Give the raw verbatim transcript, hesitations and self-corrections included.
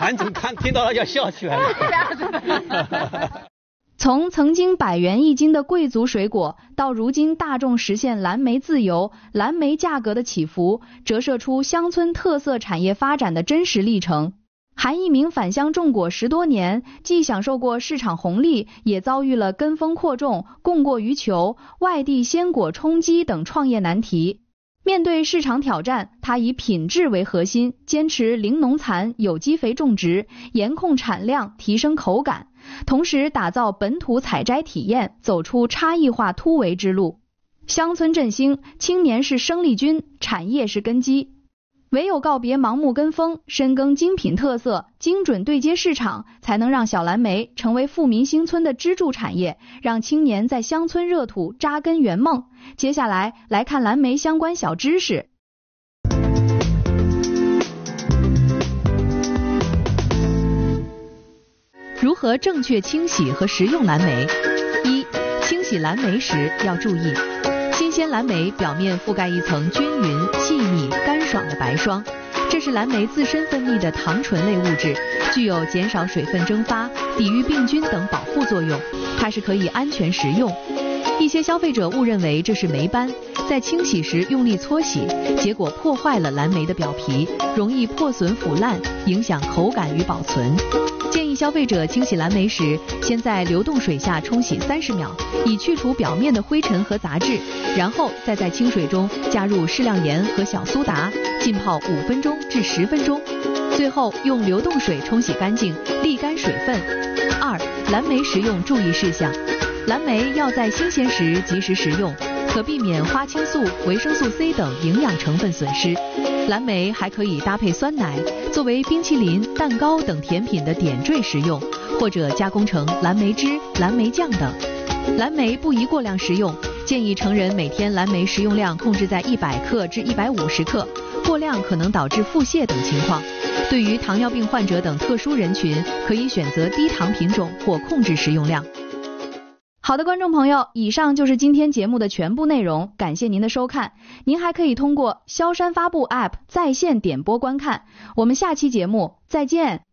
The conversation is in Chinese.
韩总看听到了要笑起来了。 从曾经百元一斤的贵族水果，到如今大众实现蓝莓自由，蓝莓价格的起伏，折射出乡村特色产业发展的真实历程。韩一鸣返乡种果十多年，既享受过市场红利，也遭遇了跟风扩种、供过于求、外地鲜果冲击等创业难题。面对市场挑战，他以品质为核心，坚持零农残、有机肥种植，严控产量，提升口感，同时打造本土采摘体验，走出差异化突围之路。乡村振兴，青年是生力军，产业是根基。唯有告别盲目跟风，深耕精品特色，精准对接市场，才能让小蓝莓成为富民兴村的支柱产业，让青年在乡村热土扎根圆梦。接下来来看蓝莓相关小知识。如何正确清洗和食用蓝莓？一、清洗蓝莓时要注意，新鲜蓝莓表面覆盖一层均匀、细腻、干爽的白霜，这是蓝莓自身分泌的糖醇类物质，具有减少水分蒸发、抵御病菌等保护作用，它是可以安全食用。一些消费者误认为这是霉斑，在清洗时用力搓洗，结果破坏了蓝莓的表皮，容易破损腐烂，影响口感与保存。建议消费者清洗蓝莓时，先在流动水下冲洗三十秒，以去除表面的灰尘和杂质，然后再在清水中加入适量盐和小苏打，浸泡五分钟至十分钟，最后用流动水冲洗干净，沥干水分。二、蓝莓食用注意事项。蓝莓要在新鲜时及时食用，可避免花青素、维生素 C 等营养成分损失。蓝莓还可以搭配酸奶，作为冰淇淋、蛋糕等甜品的点缀食用，或者加工成蓝莓汁、蓝莓酱等。蓝莓不宜过量食用，建议成人每天蓝莓食用量控制在一百克至一百五十克，过量可能导致腹泻等情况。对于糖尿病患者等特殊人群，可以选择低糖品种或控制食用量。好的，观众朋友，以上就是今天节目的全部内容，感谢您的收看。您还可以通过萧山发布 App 在线点播观看。我们下期节目再见。